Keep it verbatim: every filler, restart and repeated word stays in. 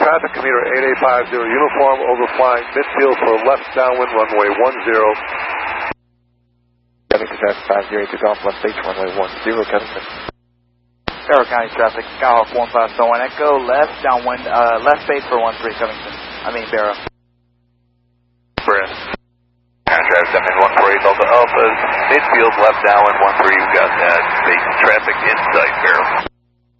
traffic commuter eight eight five zero, uniform overflying midfield for left downwind runway one zero. Covington traffic five zero eight two Golf left stage runway one zero, Covington. Sparrow County traffic, Skyhawk one five seven one Echo, left downwind, uh, left stage for one three Covington. I mean Barrow. Brent. Traffic seven one four eight Delta Alpha, midfield left downwind one three, you've got uh, base traffic in sight, Barrow.